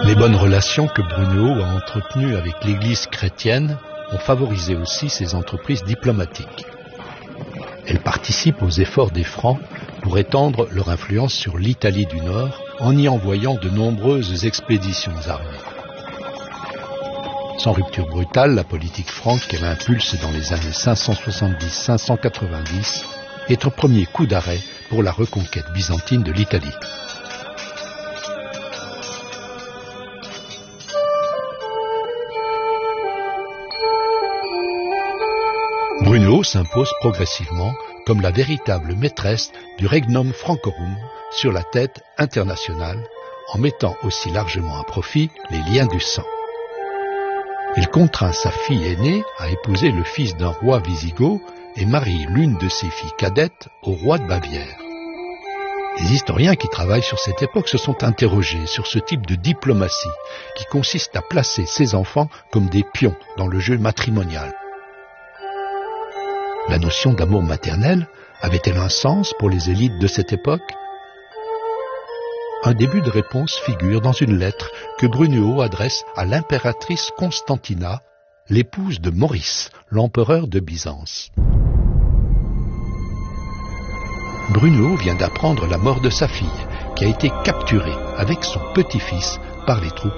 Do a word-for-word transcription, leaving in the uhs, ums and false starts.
Les bonnes relations que Brunehaut a entretenues avec l'Église chrétienne ont favorisé aussi ses entreprises diplomatiques. Elle participe aux efforts des Francs pour étendre leur influence sur l'Italie du Nord en y envoyant de nombreuses expéditions armées. Sans rupture brutale, la politique franque qu'elle impulse dans les années cinq cent soixante-dix à cinq cent quatre-vingt-dix est un premier coup d'arrêt pour la reconquête byzantine de l'Italie. Brunehaut s'impose progressivement comme la véritable maîtresse du regnum francorum sur la tête internationale, en mettant aussi largement à profit les liens du sang. Il contraint sa fille aînée à épouser le fils d'un roi wisigoth et marie l'une de ses filles cadettes au roi de Bavière. Les historiens qui travaillent sur cette époque se sont interrogés sur ce type de diplomatie qui consiste à placer ses enfants comme des pions dans le jeu matrimonial. La notion d'amour maternel avait-elle un sens pour les élites de cette époque ? Un début de réponse figure dans une lettre que Brunehaut adresse à l'impératrice Constantina, l'épouse de Maurice, l'empereur de Byzance. Brunehaut vient d'apprendre la mort de sa fille, qui a été capturée avec son petit-fils par les troupes